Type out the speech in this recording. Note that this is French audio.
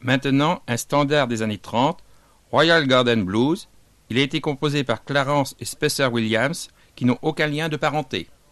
Maintenant, un standard des années 30, Royal Garden Blues. Il a été composé par Clarence et Spencer Williams, qui n'ont aucun lien de parenté.